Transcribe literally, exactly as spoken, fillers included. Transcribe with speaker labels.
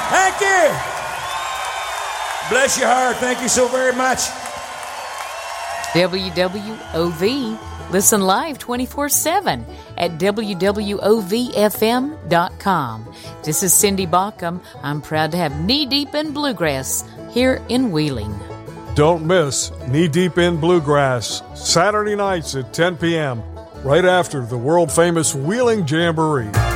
Speaker 1: Thank you. Bless your heart. Thank you so very much.
Speaker 2: W W O V. Listen live twenty-four seven at W W O V F M dot com. This is Cindy Baucom. I'm proud to have Knee Deep in Bluegrass here in Wheeling.
Speaker 3: Don't miss Knee Deep in Bluegrass, Saturday nights at ten p.m., right after the world-famous Wheeling Jamboree.